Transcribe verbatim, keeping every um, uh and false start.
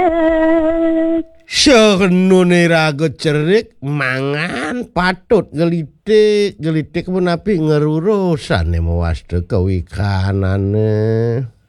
Senune raga cerik mangan patut gelitik gelitik menapi ngerurusane mewasta kewikanane.